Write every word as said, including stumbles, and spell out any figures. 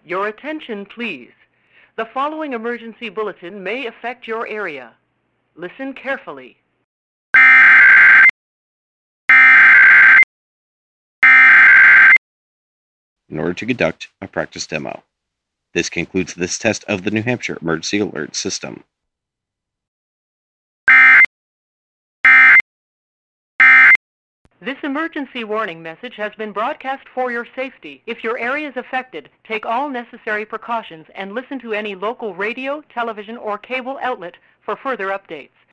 Your attention, please. The following emergency bulletin may affect your area. Listen carefully. In order to conduct a practice demo. This concludes this test of the New Hampshire Emergency Alert System. This emergency warning message has been broadcast for your safety. If your area is affected, take all necessary precautions and listen to any local radio, television, or cable outlet for further updates.